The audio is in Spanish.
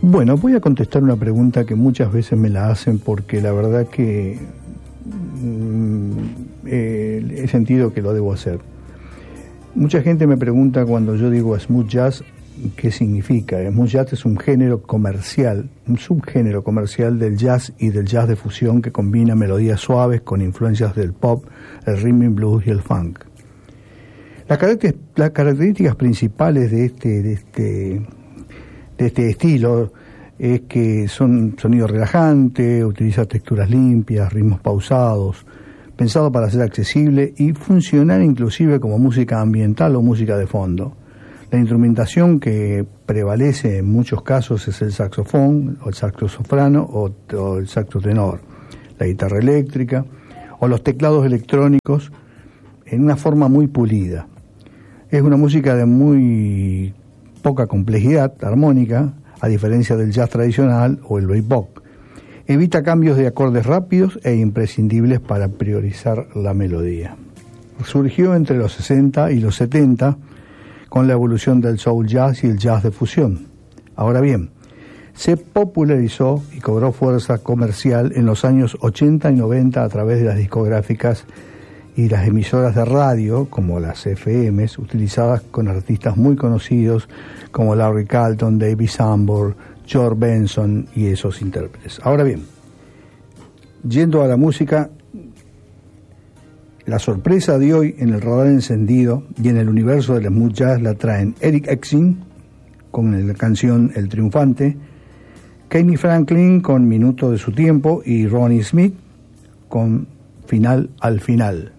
Bueno, voy a contestar una pregunta que muchas veces me la hacen porque la verdad que he sentido que lo debo hacer. Mucha gente me pregunta cuando yo digo smooth jazz, ¿qué significa? Smooth jazz es un género comercial, un subgénero comercial del jazz y del jazz de fusión que combina melodías suaves con influencias del pop, el rhythm and blues y el funk. Las características principales de este estilo es que son sonido relajante, utiliza texturas limpias, ritmos pausados, pensado para ser accesible y funcionar inclusive como música ambiental o música de fondo. La instrumentación que prevalece en muchos casos es el saxofón, o el saxo soprano o el saxo tenor, la guitarra eléctrica o los teclados electrónicos en una forma muy pulida. Es una música de muy poca complejidad armónica, a diferencia del jazz tradicional o el bebop. Evita cambios de acordes rápidos e imprescindibles para priorizar la melodía. Surgió entre los 60 y los 70 con la evolución del soul jazz y el jazz de fusión. Ahora bien, se popularizó y cobró fuerza comercial en los años 80 y 90 a través de las discográficas y las emisoras de radio, como las FMs, utilizadas con artistas muy conocidos como Larry Carlton, David Sanborn, George Benson y esos intérpretes. Ahora bien, yendo a la música, la sorpresa de hoy en el radar encendido y en el universo del smooth jazz la traen Eric Exing con la canción El Triunfante, Kenny Franklin con Minuto de su Tiempo y Ronnie Smith con Final al Final.